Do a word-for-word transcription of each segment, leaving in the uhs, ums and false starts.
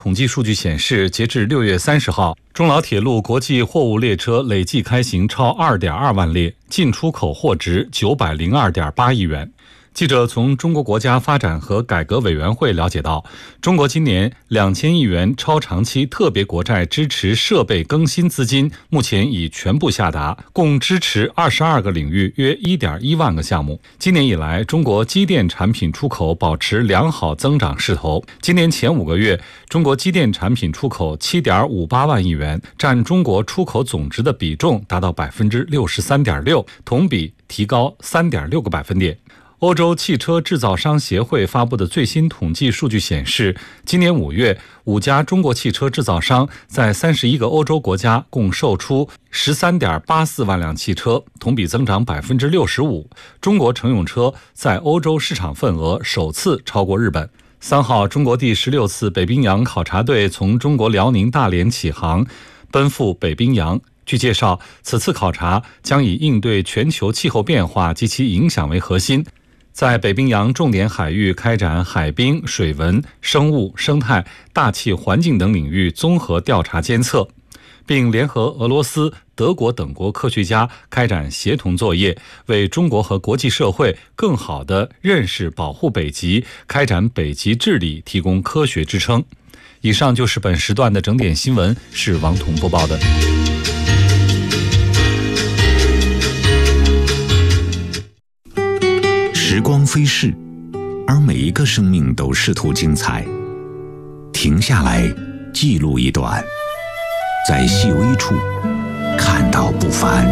统计数据显示，截至六月三十号，中老铁路国际货物列车累计开行超 二点二万列，进出口货值九百零二点八亿元。记者从中国国家发展和改革委员会了解到，中国今年两千亿元超长期特别国债支持设备更新资金目前已全部下达，共支持二十二个领域约 一点一万个项目。今年以来，中国机电产品出口保持良好增长势头。今年前五个月，中国机电产品出口 七点五八万亿元，占中国出口总值的比重达到 百分之六十三点六， 同比提高 三点六个百分点。欧洲汽车制造商协会发布的最新统计数据显示，今年五月，五家中国汽车制造商在三十一个欧洲国家共售出 十三点八四万辆汽车，同比增长 百分之六十五。中国乘用车在欧洲市场份额首次超过日本。三号，中国第十六次北冰洋考察队从中国辽宁大连起航，奔赴北冰洋。据介绍，此次考察将以应对全球气候变化及其影响为核心，在北冰洋重点海域开展海冰、水文、生物、生态、大气环境等领域综合调查监测，并联合俄罗斯、德国等国科学家开展协同作业，为中国和国际社会更好地认识保护北极、开展北极治理提供科学支撑。以上就是本时段的整点新闻，是王彤播报的。 时光飞逝，而每一个生命都试图精彩。停下来，记录一段，在细微处看到不凡。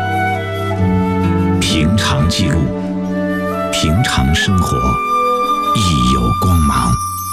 平常记录，平常生活亦有光芒。